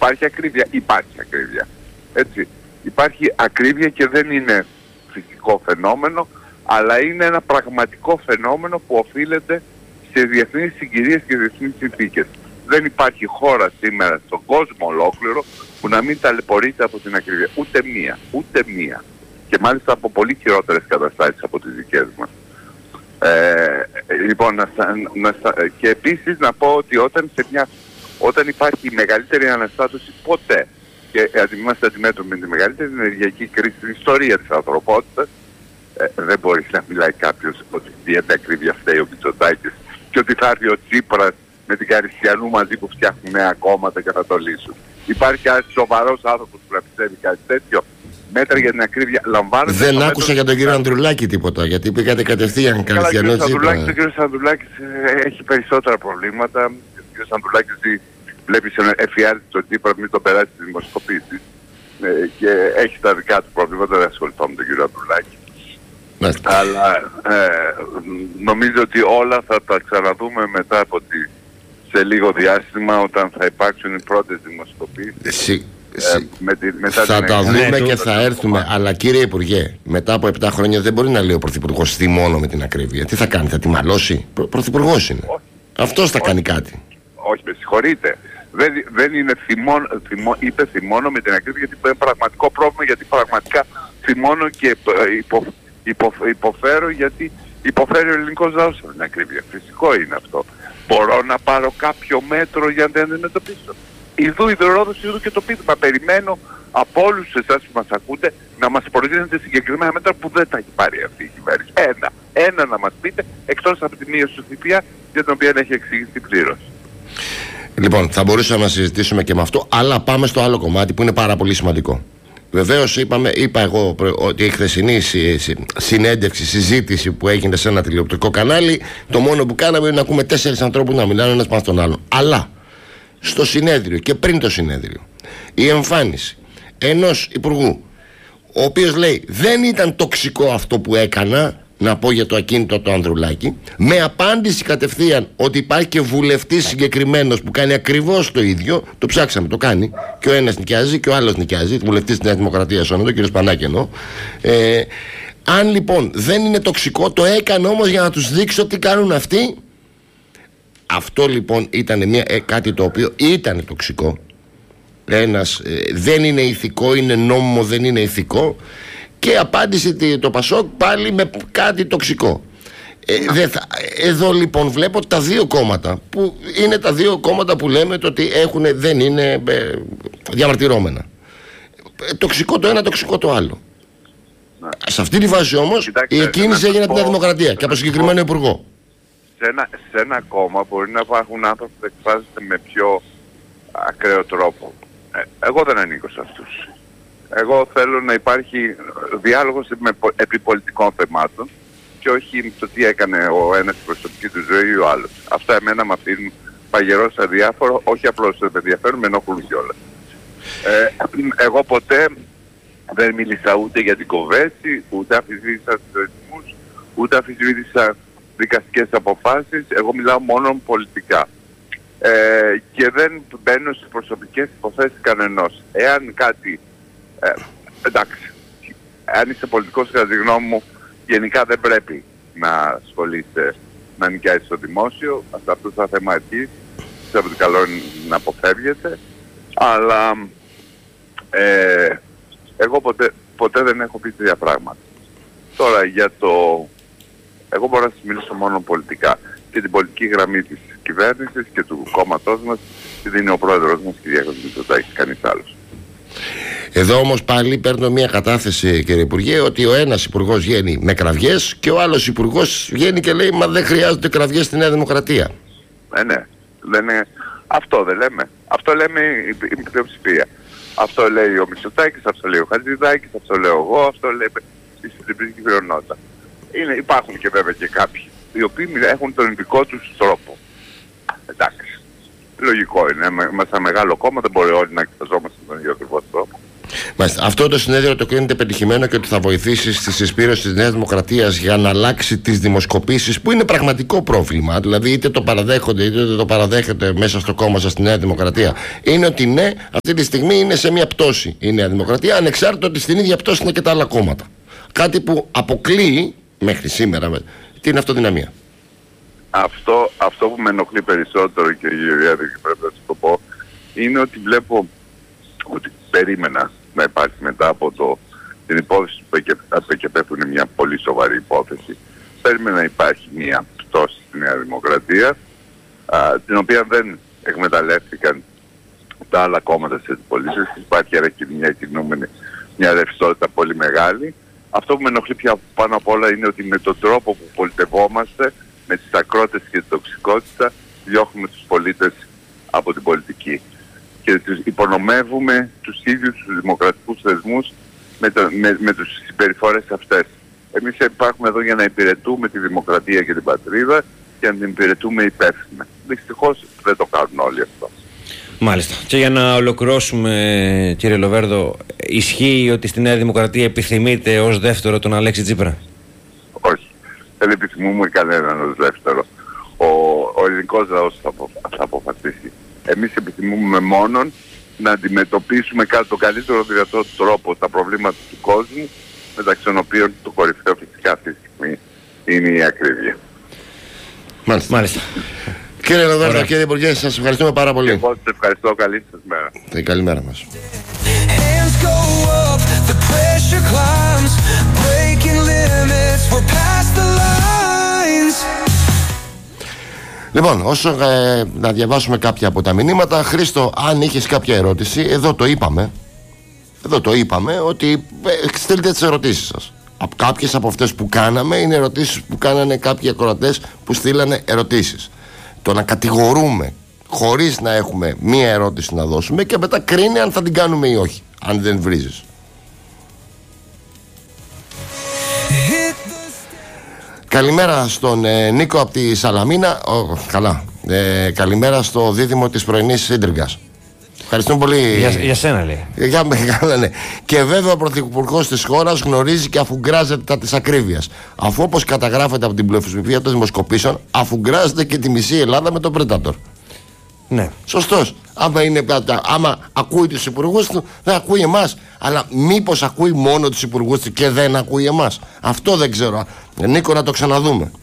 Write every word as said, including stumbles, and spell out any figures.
υπάρχει ακρίβεια? Υπάρχει ακρίβεια. Έτσι. Υπάρχει ακρίβεια και δεν είναι φυσικό φαινόμενο, αλλά είναι ένα πραγματικό φαινόμενο που οφείλεται σε διεθνείς συγκυρίες και διεθνείς συνθήκες. Δεν υπάρχει χώρα σήμερα στον κόσμο ολόκληρο που να μην ταλαιπωρείται από την ακρίβεια. Ούτε μία. Ούτε μία. Και μάλιστα από πολύ χειρότερες καταστάσεις από τις δικές μας. Ε, λοιπόν, να, να, και επίσης να πω ότι όταν, σε μια, όταν υπάρχει η μεγαλύτερη αναστάτωση ποτέ, και είμαστε αντιμέτωποι με τη μεγαλύτερη ενεργειακή κρίση στην ιστορία της ανθρωπότητας, ε, δεν μπορεί να μιλάει κάποιος ότι για την ακρίβεια φταίει ο Μητσοτάκης και ότι θα έρθει ο Τσίπρας με την Καριστιανού μαζί που φτιάχνουν νέα κόμματα και θα το λύσουν. Υπάρχει ένας σοβαρός άνθρωπος που να πιστεύει κάτι τέτοιο? Μέτρα για την ακρίβεια λαμβάνονται. Δεν άκουσα μέτρο... για τον κύριο Ανδρουλάκη τίποτα, γιατί πήγατε κατευθείαν Καριστιανό Τσίπρα. Ο κύριος Ανδρουλάκης έχει περισσότερα προβλήματα. Ο κύριος Ανδρουλάκης βλέπει σε εφιάλτη τον Τσίπρα, μην τον περάσει τη δημοσκοπήση. Ε, και έχει τα δικά του προβλήματα, δεν ασχοληθώ με τον κύριο Ανδρουλάκη. Μάλιστα. Αλλά ε, νομίζω ότι όλα θα τα ξαναδούμε μετά από τη, σε λίγο διάστημα, όταν θα υπάρξουν οι πρώτες δημοσκοπήσεις. Ε, με τη, μετά θα την τα δούμε ναι, και το θα έρθουμε. Το... Αλλά κύριε Υπουργέ, μετά από επτά χρόνια δεν μπορεί να λέει ο Πρωθυπουργός θυμώνω με την ακρίβεια. Τι θα κάνει, θα τη μαλώσει? Προ, Πρωθυπουργός είναι. Αυτός θα κάνει κάτι. Όχι, με συγχωρείτε. Δεν, δεν είναι θυμώνω, θυμώ, είπε θυμώνω με την ακρίβεια, γιατί είναι πραγματικό πρόβλημα, γιατί πραγματικά θυμώνω και υπο, υπο, υποφέρω, γιατί υποφέρει ο ελληνικός λαός με την ακρίβεια. Φυσικό είναι αυτό. Μπορώ να πάρω κάποιο μέτρο για να την αντιμετωπίσω? Ιδού ιδεορόδος, ιδού και το πείδημα. Περιμένω από όλους εσάς που μας ακούτε να μας προτείνετε συγκεκριμένα μέτρα που δεν τα έχει πάρει αυτή η κυβέρνηση. Ένα. Ένα να μας πείτε, εκτός από τη μείωση του ΦΠΑ, για την οποία έχει εξηγηθεί πλήρως. Λοιπόν, θα μπορούσαμε να συζητήσουμε και με αυτό, αλλά πάμε στο άλλο κομμάτι που είναι πάρα πολύ σημαντικό. Βεβαίως είπαμε, είπα εγώ ότι η χθεσινή συνέντευξη, συζήτηση που έγινε σε ένα τηλεοπτικό κανάλι, το μόνο που κάναμε είναι να ακούμε τέσσερις ανθρώπους να μιλάνε ένας πάνω στον άλλον. Αλλά στο συνέδριο και πριν το συνέδριο, η εμφάνιση ενός υπουργού, ο οποίος λέει δεν ήταν τοξικό αυτό που έκανα, να πω για το ακίνητο το Ανδρουλάκη, με απάντηση κατευθείαν ότι υπάρχει και βουλευτής συγκεκριμένος που κάνει ακριβώς το ίδιο. Το ψάξαμε, το κάνει. Και ο ένας νοικιάζει και ο άλλος νοικιάζει. Βουλευτής της Νέας Δημοκρατίας, ο κ. Σπανάκη εννοώ. Ε, αν λοιπόν δεν είναι τοξικό, το έκανε όμως για να τους δείξω τι κάνουν αυτοί. Αυτό λοιπόν ήταν μια, ε, κάτι το οποίο ήταν τοξικό. Ένας, ε, δεν είναι ηθικό, είναι νόμιμο, δεν είναι ηθικό. Και απάντησε το Πασόκ πάλι με κάτι τοξικό. Ε, δε θα, εδώ λοιπόν βλέπω τα δύο κόμματα που είναι τα δύο κόμματα που λέμε το ότι έχουν, δεν είναι ε, διαμαρτυρόμενα. Ε, τοξικό το ένα, τοξικό το άλλο. Να. Σε αυτή τη φάση όμως η εκκίνηση έγινε από την Δημοκρατία και από συγκεκριμένο υπουργό. Σε ένα, σε ένα κόμμα μπορεί να υπάρχουν άνθρωποι που εκφράζονται με πιο ακραίο τρόπο. Ε, εγώ δεν ανήκω σε αυτούς. Εγώ θέλω να υπάρχει διάλογος με, επί πολιτικών θεμάτων και όχι το τι έκανε ο ένας στην προσωπική του ζωή ή ο άλλος. Αυτά εμένα με αφήνουν παγερός αδιάφορο, όχι απλώς με ενδιαφέρουν, με ενοχλούν κιόλας. Ε, εγώ ποτέ δεν μίλησα ούτε για την Κοβέτσι, ούτε αμφισβήτησα τους ρυθμούς, ούτε αμφισβήτησα δικαστικές αποφάσεις. Εγώ μιλάω μόνο πολιτικά. Ε, και δεν μπαίνω στις προσωπικές υποθέσεις κανενός. Εάν κάτι Ε, εντάξει, αν είσαι πολιτικός, κατά τη γνώμη μου, γενικά δεν πρέπει να ασχολείσαι, να νοικιάζεις στο δημόσιο. Αυτό θα θέμα αρχής, πιστεύω ότι καλό είναι να αποφεύγεται, αλλά ε, εγώ ποτέ, ποτέ δεν έχω πει τέτοια πράγματα. Τώρα για το... Εγώ μπορώ να σας μιλήσω μόνο πολιτικά και την πολιτική γραμμή της κυβέρνησης και του κόμματός μας τη δίνει ο πρόεδρος μας, Κυριάκος Μητσοτάκης, κανείς άλλος. Εδώ όμως πάλι παίρνω μια κατάθεση, κύριε Υπουργέ, ότι ο ένας υπουργός βγαίνει με κραυγές και ο άλλος υπουργός βγαίνει και λέει μα δεν χρειάζονται κραυγές στη Νέα Δημοκρατία. Ε, ναι, δεν είναι... Αυτό δεν λέμε. Αυτό λέμε η, η πλειοψηφία. Αυτό λέει ο Μητσοτάκης, αυτό λέει ο Χατζηδάκης, αυτό λέω εγώ, αυτό λέει η συντριπτική πλειονότητα. Υπάρχουν και βέβαια και κάποιοι οι οποίοι έχουν τον ειδικό τους τρόπο. Εντάξει. Λογικό είναι. Είμαστε ένα μεγάλο κόμμα, δεν μπορεί όλοι να εκφραζόμαστε τον ίδιο ακριβώς τρόπο. Μάλιστα. Αυτό το συνέδριο το κρίνεται πετυχημένο και ότι θα βοηθήσει στη συσπήρωση της Νέας Δημοκρατίας για να αλλάξει τις δημοσκοπήσεις, που είναι πραγματικό πρόβλημα. Δηλαδή, είτε το παραδέχονται είτε δεν το παραδέχεται μέσα στο κόμμα σας στη Νέα Δημοκρατία. Είναι ότι ναι, αυτή τη στιγμή είναι σε μια πτώση η Νέα Δημοκρατία, ανεξάρτητα ότι στην ίδια πτώση είναι και τα άλλα κόμματα. Κάτι που αποκλείει μέχρι σήμερα την αυτοδυναμία. Αυτό, αυτό που με ενοχλεί περισσότερο, κύριε Γεωργιάδη, και πρέπει να σας το πω, είναι ότι βλέπω ότι περίμενα να υπάρχει μετά από το, την υπόθεση του ΠΚΠ, που είναι μια πολύ σοβαρή υπόθεση. Περίμενα να υπάρχει μια πτώση στη Νέα Δημοκρατία, α, την οποία δεν εκμεταλλεύτηκαν τα άλλα κόμματα της αντιπολίτευσης. Υπάρχει άρα και μια κινούμενη, μια ρευστότητα πολύ μεγάλη. Αυτό που με ενοχλεί πια πάνω απ' όλα είναι ότι με τον τρόπο που πολιτευόμαστε, με τις ακρότητες και την τοξικότητα, διώχνουμε τους πολίτες από την πολιτική. Και τους υπονομεύουμε τους ίδιους τους δημοκρατικούς θεσμούς με, το, με, με τους συμπεριφορές αυτές. Εμείς υπάρχουμε εδώ για να υπηρετούμε τη δημοκρατία και την πατρίδα και να την υπηρετούμε υπεύθυνα. Δυστυχώς δεν το κάνουν όλοι αυτό. Μάλιστα. Και για να ολοκληρώσουμε, κύριε Λοβέρδο, ισχύει ότι στη Νέα Δημοκρατία επιθυμείτε ως δεύτερο τον Αλέξη Τσίπρα? Όχι. Δεν επιθυμούμε κανέναν ως δεύτερο. Ο, ο ελληνικός λαός θα, απο, θα αποφασίσει. Εμείς επιθυμούμε μόνον να αντιμετωπίσουμε κατά τον καλύτερο δυνατό τρόπο τα προβλήματα του κόσμου, μεταξύ των οποίων το κορυφαίο φυσικά αυτή τη στιγμή είναι η ακρίβεια. Μάλιστα. Μάλιστα. Κύριε Λοβέρδο, κύριε Υπουργέ, σας ευχαριστούμε πάρα πολύ. Εγώ σας ευχαριστώ. Καλή σας μέρα. Και καλημέρα μας. Λοιπόν, όσο ε, να διαβάσουμε κάποια από τα μηνύματα, Χρήστο, αν είχες κάποια ερώτηση, εδώ το είπαμε, εδώ το είπαμε, ότι ε, στείλτε τις ερωτήσεις σας. Κάποιες από αυτές που κάναμε είναι ερωτήσεις που κάνανε κάποιοι ακροατές που στείλανε ερωτήσεις. Το να κατηγορούμε χωρίς να έχουμε μία ερώτηση να δώσουμε και μετά κρίνει αν θα την κάνουμε ή όχι, αν δεν βρίζεις. Καλημέρα στον ε, Νίκο από τη Σαλαμίνα. Oh, καλά. Ε, καλημέρα στο δίδυμο της πρωινής Σύντριγκας. Ευχαριστούμε πολύ. Για, για σένα λέει. Για μεγάλα, ναι. Και βέβαια ο πρωθυπουργός της χώρας γνωρίζει και αφουγκράζεται τα της ακρίβειας. Αφού όπως καταγράφεται από την πλειοψηφία των δημοσκοπήσεων, αφουγκράζεται και τη μισή Ελλάδα με τον Predator. Ναι. Σωστός. Άμα, είναι, άμα ακούει τους υπουργούς του, δεν ακούει εμάς. Αλλά μήπως ακούει μόνο τους υπουργούς του και δεν ακούει εμάς? Αυτό δεν ξέρω. Νίκο, να το ξαναδούμε.